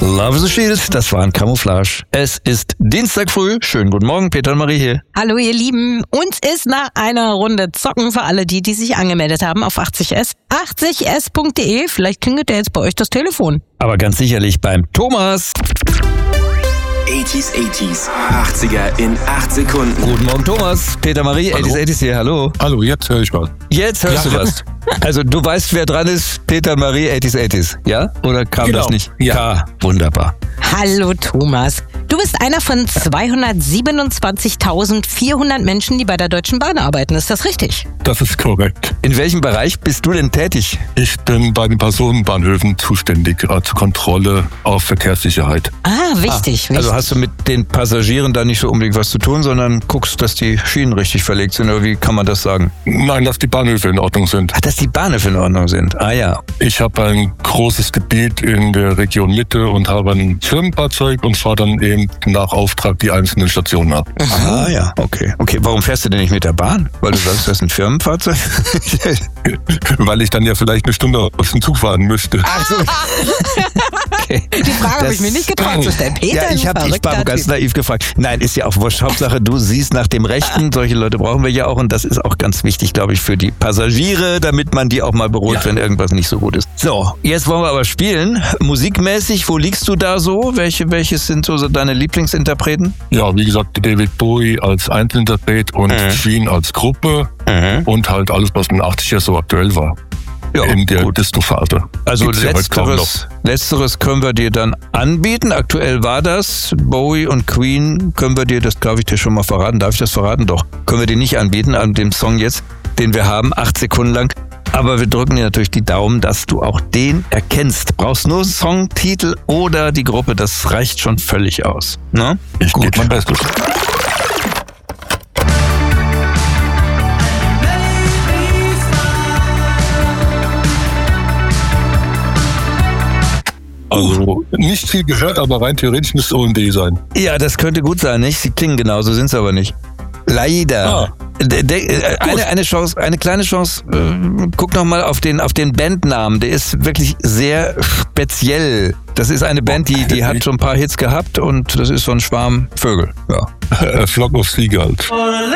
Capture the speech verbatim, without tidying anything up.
Love the Shield, das war ein Camouflage. Es ist Dienstag früh. Schönen guten Morgen, Peter und Marie hier. Hallo ihr Lieben. Uns ist nach einer Runde Zocken für alle die, die sich angemeldet haben auf achtzig S. achtzig S punkt de. Vielleicht klingelt ja jetzt bei euch das Telefon. Aber ganz sicherlich beim Thomas. achtziger, achtziger, achtziger in acht Sekunden. Guten Morgen, Thomas. Peter, Marie, Hallo. achtziger, achtziger hier, hallo. Hallo, jetzt höre ich was. Jetzt hörst Ja. du was. Also du weißt, wer dran ist, Peter, Marie, achtziger, achtziger, ja? Oder kam Genau. das nicht? Ja. K. Wunderbar. Hallo Thomas. Du bist einer von zweihundertsiebenundzwanzigtausendvierhundert Menschen, die bei der Deutschen Bahn arbeiten. Ist das richtig? Das ist korrekt. In welchem Bereich bist du denn tätig? Ich bin bei den Personenbahnhöfen zuständig äh, zur Kontrolle auf Verkehrssicherheit. Ah, wichtig. wichtig. Also hast du mit den Passagieren da nicht so unbedingt was zu tun, sondern guckst, dass die Schienen richtig verlegt sind, oder wie kann man das sagen? Nein, dass die Bahnhöfe in Ordnung sind. Ach, dass die Bahnhöfe in Ordnung sind. Ah ja. Ich habe ein großes Gebiet in der Region Mitte und habe ein Firmenfahrzeug und fahre dann eben nach Auftrag die einzelnen Stationen ab. Ah ja, okay. Okay, warum fährst du denn nicht mit der Bahn? Weil du sagst, das ist ein Firmenfahrzeug? Weil ich dann ja vielleicht eine Stunde aus dem Zug fahren müsste. Ach so. Okay. Die Frage habe ich mir nicht getraut zu stellen. Peter, Ja, ich ein habe ich war verrückter ganz Typ. naiv gefragt. Nein, ist ja auch wurscht. Hauptsache, du siehst nach dem Rechten. Solche Leute brauchen wir ja auch. Und das ist auch ganz wichtig, glaube ich, für die Passagiere, damit man die auch mal beruhigt, Ja. wenn irgendwas nicht so gut ist. So, jetzt wollen wir aber spielen. Musikmäßig, wo liegst du da so? Welche, welches sind so deine Lieblingsinterpreten? Ja, wie gesagt, David Bowie als Einzelinterpret und Mhm. Queen als Gruppe und halt alles, was in den achtziger so aktuell war. Ja, in der gut. Disco-Phase. Also Gibt's ja heute kaum letzteres, letzteres können wir dir dann anbieten. Aktuell war das. Bowie und Queen können wir dir, das darf ich dir schon mal verraten. Darf ich das verraten? Doch. Können wir dir nicht anbieten an dem Song jetzt, den wir haben, acht Sekunden lang. Aber wir drücken dir natürlich die Daumen, dass du auch den erkennst. Brauchst nur einen Songtitel oder die Gruppe, das reicht schon völlig aus. Ne? Ich gebe mein Bestes. Also nicht viel gehört, aber rein theoretisch müsste O M D sein. Ja, das könnte gut sein, nicht? Sie klingen genauso, sind es aber nicht. Leider. Ah. De, de, äh, eine, eine Chance, eine kleine Chance. Äh, guck noch mal auf den auf den Bandnamen. Der ist wirklich sehr speziell. Das ist eine Band, die die hat schon ein paar Hits gehabt und das ist so ein Schwarm Vögel. Ja. A Flock of Seagulls.